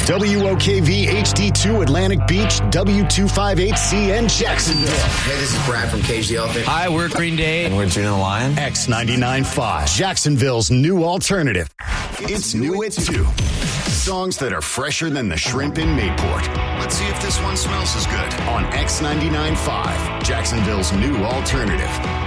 WOKV HD2 Atlantic Beach, W258CN Jacksonville. Hey, this is Brad from Cage the Elephant. Hi, we're Green Day. And we're Gina the Lion. X99.5, Jacksonville's new alternative. It's new at 2. Songs that are fresher than the shrimp in Mayport. Let's see if this one smells as good on X99.5, Jacksonville's new alternative.